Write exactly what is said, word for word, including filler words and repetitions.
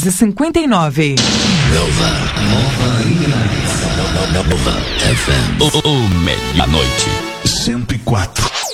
cinquenta e nove. Nova, Nova, Nova, Nova F M. O, o melhor noite. cento e quatro.